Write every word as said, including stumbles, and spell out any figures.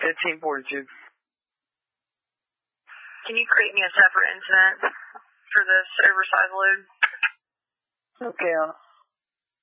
fifteen forty-two. Can you create me a separate incident for this oversized load? Okay, on.